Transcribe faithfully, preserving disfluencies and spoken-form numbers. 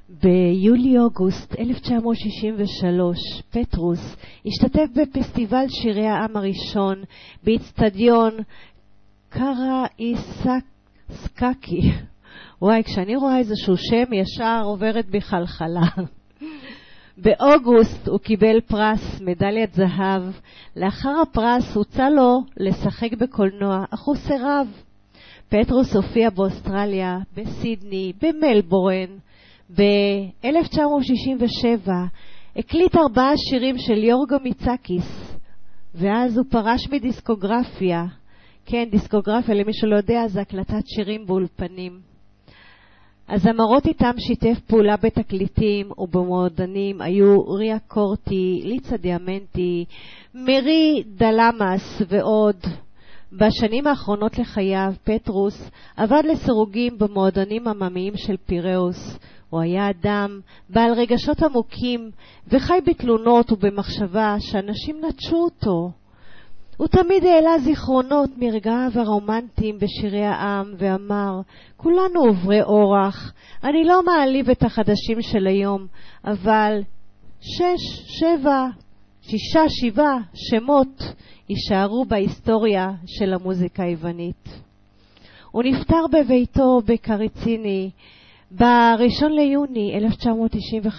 ביולי-אוגוסט אלף תשע מאות שישים ושלוש פטרוס השתתף בפסטיבל שירי העם הראשון באצטדיון קראיסקאקי. וואי, כשאני רואה איזשהו שם ישר עוברת בי חלחלה. באוגוסט הוא קיבל פרס מדליית זהב. לאחר הפרס הוצע לו לשחק בקולנוע, אך הוא סירב. פטרוס הופיע באוסטרליה, בסידני, במלבורן. ב-אלף תשע מאות שישים ושבע הקליט ארבעה שירים של יורגו מיצקיס, ואז הוא פרש מדיסקוגרפיה. כן, דיסקוגרפיה, למי שלא יודע, זה הקלטת שירים באולפנים. הזמרות איתם שיתף פעולה בתקליטים ובמועדונים היו ריה קורטי, ליצה דיאמנטי, מרי דלמאס ועוד. בשנים האחרונות לחייו פטרוס עבד לסירוגים במועדונים עממיים של פיראוס. הוא היה אדם בעל רגשות עמוקים וחי בתלונות ובמחשבה שאנשים נטשו אותו. הוא תמיד העלה זיכרונות מרגעיו הרומנטיים בשירי העם ואמר, כולנו עוברי אורח, אני לא מעליב את החדשים של היום, אבל שש, שבע, שישה, שבעה שמות יישארו בהיסטוריה של המוזיקה היוונית. הוא נפטר בביתו בקריציני ב-ראשון ליוני אלף תשע מאות תשעים וחמש.